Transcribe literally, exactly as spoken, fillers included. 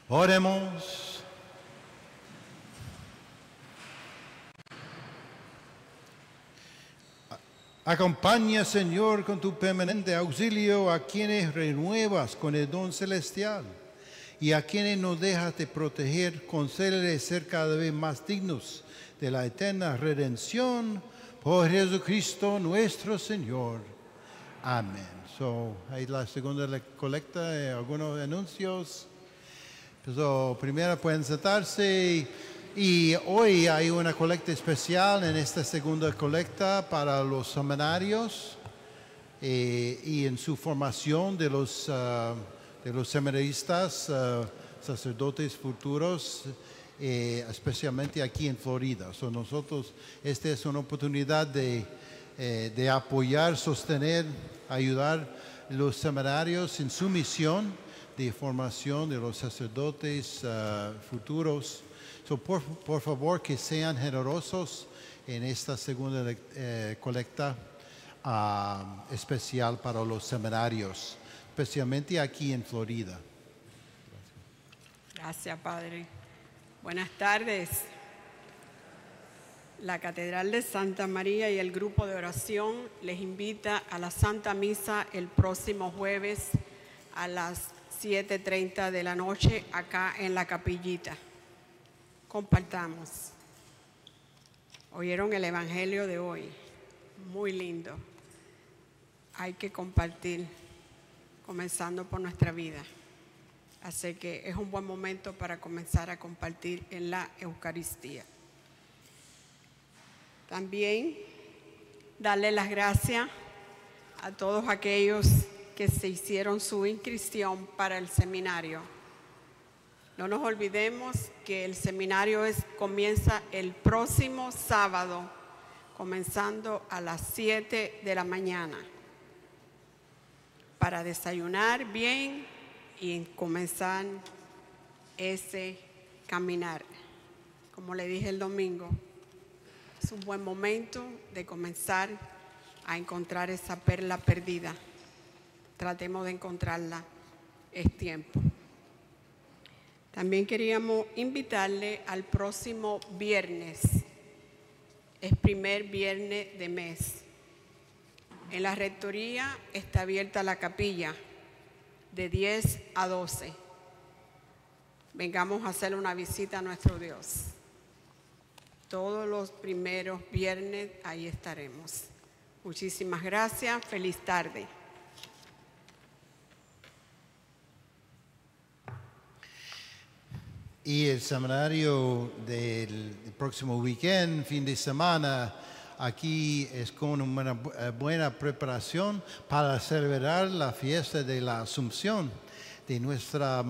Oremos. Acompaña, Señor, con tu permanente auxilio a quienes renuevas con el don celestial y a quienes nos dejas de proteger, concédeles ser cada vez más dignos de la eterna redención por Jesucristo nuestro Señor. Amén. So, ahí la segunda colecta, eh, algunos anuncios. So, primero pueden sentarse. Y hoy hay una colecta especial en esta segunda colecta para los seminarios eh, y en su formación de los, uh, de los seminaristas, uh, sacerdotes futuros, eh, especialmente aquí en Florida. So, nosotros, esta es una oportunidad de, eh, de apoyar, sostener, ayudar los seminarios en su misión de formación de los sacerdotes uh, futuros. So, por, por favor, que sean generosos en esta segunda eh, colecta uh, especial para los seminarios, especialmente aquí en Florida. Gracias. Gracias, Padre. Buenas tardes. La Catedral de Santa María y el grupo de oración les invita a la Santa Misa el próximo jueves a las siete treinta de la noche acá en la capillita. Compartamos. Oyeron el evangelio de hoy, muy lindo. Hay que compartir, comenzando por nuestra vida. Así que es un buen momento para comenzar a compartir en la Eucaristía. También darle las gracias a todos aquellos que se hicieron su inscripción para el seminario. No nos olvidemos que el seminario es, comienza el próximo sábado, comenzando a las siete de la mañana, para desayunar bien y comenzar ese caminar. Como le dije el domingo, es un buen momento de comenzar a encontrar esa perla perdida. Tratemos de encontrarla, es tiempo. También queríamos invitarle al próximo viernes, es primer viernes de mes. En la rectoría está abierta la capilla de diez a doce. Vengamos a hacer una visita a nuestro Dios. Todos los primeros viernes ahí estaremos. Muchísimas gracias, feliz tarde. Y el seminario del, del próximo weekend, fin de semana, aquí es con una buena preparación para celebrar la fiesta de la Asunción de nuestra